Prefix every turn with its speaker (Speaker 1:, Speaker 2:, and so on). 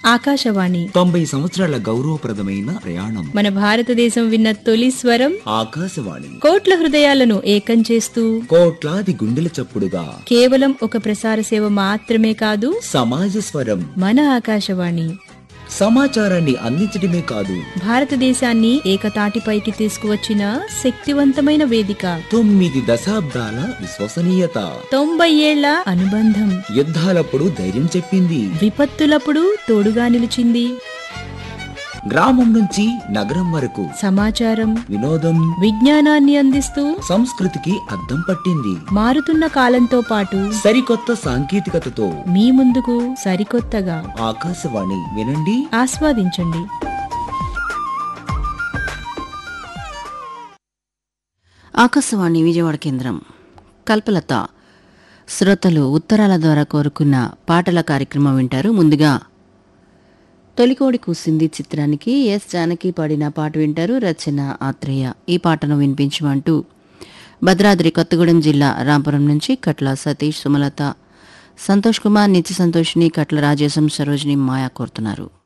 Speaker 1: ఆకాశవాణి
Speaker 2: 90 సంవత్సరాల గౌరవప్రదమైన ప్రయాణం.
Speaker 1: మన భారతదేశం విన్న తొలి స్వరం
Speaker 2: ఆకాశవాణి.
Speaker 1: కోట్ల హృదయాలను ఏకం చేస్తూ
Speaker 2: కోట్లాది గుండెల చప్పుడుగా
Speaker 1: కేవలం ఒక ప్రసార సేవ మాత్రమే కాదు,
Speaker 2: సమాజ స్వరం.
Speaker 1: మన ఆకాశవాణి
Speaker 2: సమాచారాన్ని అందించడమే కాదు,
Speaker 1: భారతదేశాన్ని ఏకతాటిపైకి తీసుకువచ్చిన శక్తివంతమైన వేదిక.
Speaker 2: 9 దశాబ్దాల విశ్వసనీయత,
Speaker 1: 90 ఏళ్ల అనుబంధం.
Speaker 2: యుద్ధాలప్పుడు ధైర్యం చెప్పింది,
Speaker 1: విపత్తులప్పుడు తోడుగా నిలిచింది.
Speaker 2: గ్రామం నుంచి నగరం వరకు
Speaker 1: సమాచారం,
Speaker 2: వినోదం,
Speaker 1: విజ్ఞానాన్ని అందిస్తూ
Speaker 2: సంస్కృతికి అద్దం పట్టింది.
Speaker 1: మారుతున్న కాలంతో పాటు
Speaker 2: సరికొత్త సాంకేతికతతో
Speaker 1: మీ ముందుకు సరికొత్తగా.
Speaker 2: ఆకాశవాణి వినండి,
Speaker 1: ఆస్వాదించండి.
Speaker 3: ఆకాశవాణి విజయవాడ కేంద్రం. కల్పలత శ్రోతలు ఉత్తరాల ద్వారా కోరుకున్న పాటల కార్యక్రమం వింటారు. ముందుగా తొలికోడి కూసింది చిత్రానికి ఎస్ జానకి పాడిన పాట వింటారు. రచన ఆత్రేయ. ఈ పాటను వినిపించమంటూ భద్రాద్రి కొత్తగూడెం జిల్లా రాంపురం నుంచి కట్ల సతీష్, సుమలత, సంతోష్ కుమార్, నిత్య సంతోషిని, కట్ల రాజేశం, సరోజిని, మాయా కోరుతున్నారు.